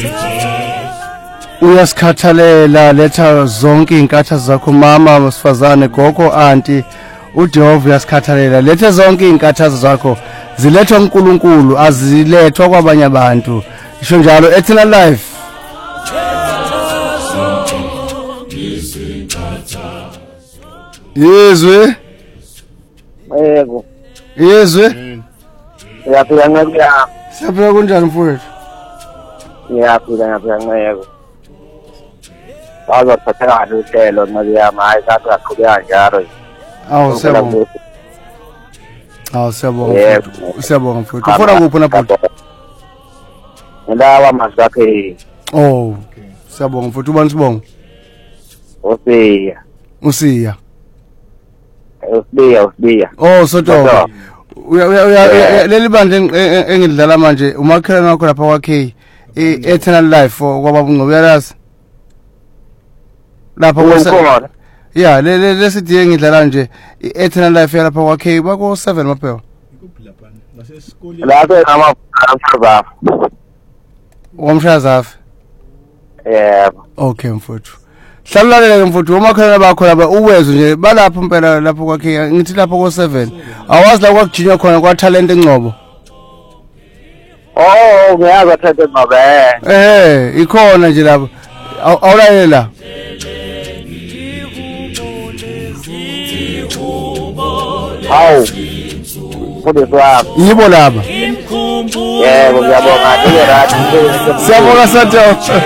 Uyasikhathalela letha zonke inkatha zakho mama masifazane gogo auntie uJehova uyasikhathalela lethe zonke inkathazo zakho zilethwa uNkulunkulu azilethwa kwabanye abantu isho njalo eternal life Yezwe Yezwe Yaphila ngakuya Siyaphila kunjani mfowethu Yaphila ngeke bazothatha uhlelo ngiyama hayi kathi aqhubeka njalo siyabonga mfowethu ufuna kuphi na bhuti ndawa masakhe siyabonga mfowethu ubani sibonga Usiya Soto leli bandla engidlala manje umakhelwane wakho lapha kwakhe eternal life kwaba ngobuyalazi lapha kwasa lesithi engidlala nje eternal life lapha kwakhe bako 7 maphela lapha ngamaphaba womshazafi okay mfuthu hlalulale mfuthu umakhelwane bakho lapha uwezwe nje balapha impela lapha kwakhe ngithi lapha ko 7 awazi la kwakujinywa khona kwa talent engcobo ngiyazi athathe ngobe ikhona nje lapha awulalela kudeswa yibo laba ngiyabonga siyabonga Sato